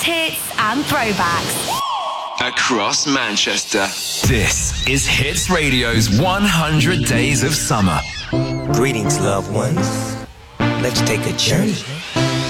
hits and throwbacks. Across Manchester. This is Hits Radio's 100 Days of Summer. Greetings, loved ones. Let's take a journey